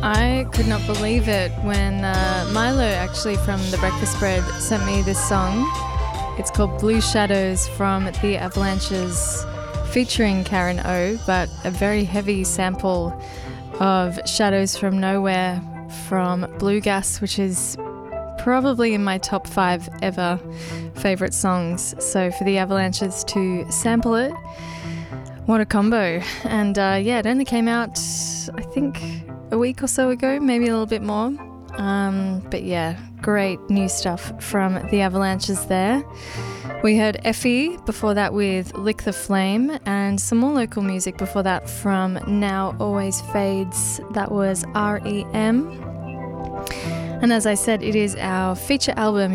I could not believe it when Milo, actually from The Breakfast Spread, sent me this song. It's called Blue Shadows from The Avalanches, featuring Karen O, but a very heavy sample of Shadows from Nowhere from Blue Gas, which is probably in my top 5 ever favourite songs. So for The Avalanches to sample it, what a combo. And it only came out, I think, a week or so ago, maybe a little bit more. But yeah, great new stuff from The Avalanches there. We heard Effie before that with Lick the Flame, and some more local music before that from Now Always Fades. That was REM. And as I said, it is our feature album